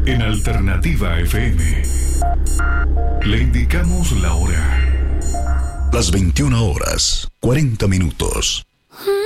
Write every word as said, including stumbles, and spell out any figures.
En Alternativa F M le indicamos la hora. Las veintiuna horas, cuarenta minutos.